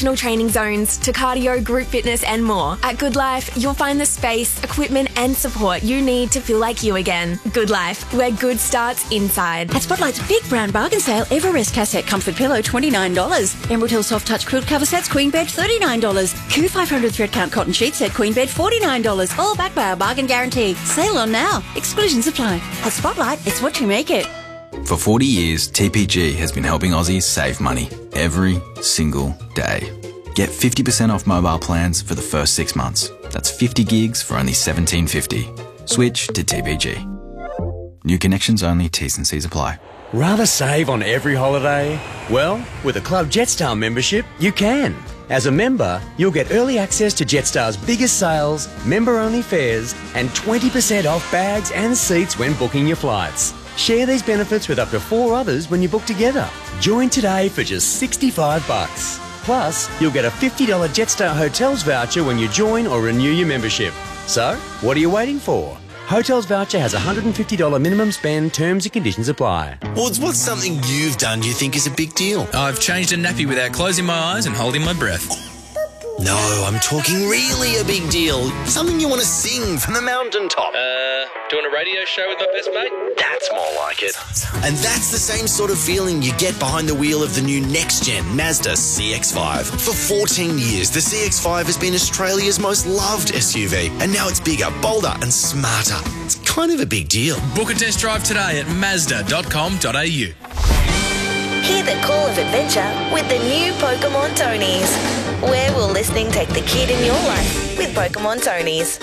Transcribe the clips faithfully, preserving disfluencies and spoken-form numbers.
functional training zones to cardio, group fitness and more. At Good Life, you'll find the space, equipment and support you need to feel like you again. Good Life, where good starts inside. At Spotlight's big brown bargain sale, Everest cassette comfort pillow twenty-nine dollars. Emerald Hill soft touch quilt cover sets queen bed thirty-nine dollars. Q five hundred thread count cotton sheet set queen bed forty-nine dollars. All backed by our bargain guarantee. Sale on now. Exclusions apply. At Spotlight, it's what you make it. For forty years, T P G has been helping Aussies save money every single day. Get fifty percent off mobile plans for the first six months. That's fifty gigs for only seventeen fifty. Switch to T P G. New connections only, T's and C's apply. Rather save on every holiday? Well, with a Club Jetstar membership, you can. As a member, you'll get early access to Jetstar's biggest sales, member-only fares, and twenty percent off bags and seats when booking your flights. Share these benefits with up to four others when you book together. Join today for just sixty-five bucks. Plus, you'll get a fifty dollars Jetstar Hotels voucher when you join or renew your membership. So, what are you waiting for? Hotels voucher has a one hundred fifty dollars minimum spend. Terms and conditions apply. What's, what's something you've done you think is a big deal? I've changed a nappy without closing my eyes and holding my breath. No, I'm talking really a big deal. Something you want to sing from the mountaintop. Uh, doing a radio show with my best mate? That's more like it. And that's the same sort of feeling you get behind the wheel of the new next-gen Mazda C X five. For fourteen years, the C X five has been Australia's most loved S U V. And now it's bigger, bolder and smarter. It's kind of a big deal. Book a test drive today at mazda dot com dot a u. Hear the call of adventure with the new Pokemon Tonys. Where will listening take the kid in your life with Pokemon Tonys?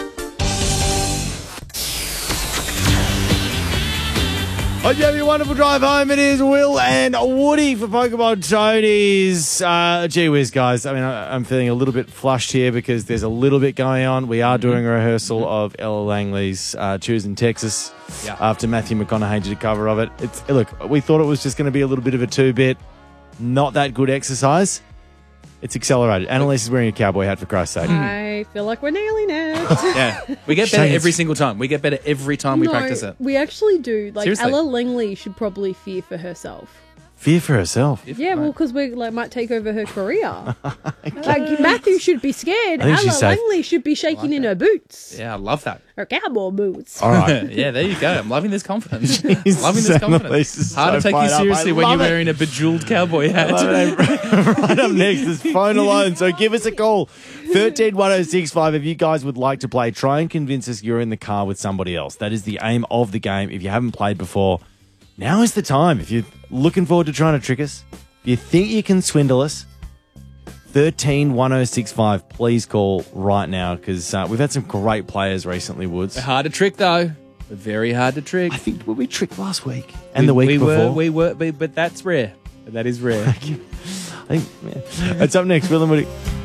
Hope you have a wonderful drive home. It is Will and Woody for Pokemon Tonys. Uh, gee whiz, guys. I mean, I, I'm feeling a little bit flushed here because there's a little bit going on. We are doing a rehearsal of Ella Langley's uh, Choosing Texas Yeah. after Matthew McConaughey did a cover of it. It's Look, we thought it was just going to be a little bit of a two-bit, not that good exercise. It's accelerated. Annalise is wearing a cowboy hat, for Christ's sake. I feel like we're nailing it. Yeah, we get better every single time. We get better every time we No, practice it. We actually do. Like, Seriously. Ella Langley should probably fear for herself. Fear for herself. Yeah, well, because we like might take over her career. Like Matthew should be scared. I think Ella she's safe. Langley should be shaking in her boots, Yeah, I love that. her cowboy boots. All right. Yeah, there you go. I'm loving this confidence. Jesus, loving this confidence. Annalise is Hard to so take you fired up. seriously I when you're love it. wearing a bejeweled cowboy hat. right up next is phone alone. So give us a call. thirteen one oh six five if you guys would like to play. Try and convince us you're in the car with somebody else. That is the aim of the game. If you haven't played before, now is the time. If you're looking forward to trying to trick us, if you think you can swindle us, thirteen one oh six five, please call right now because uh, we've had some great players recently, Woods. Hard to trick, though. Very hard to trick. I think well, we tricked last week and we, the week we before. Were, we were, but, but that's rare. That is rare. I think, yeah. That's up next, Will and Woody.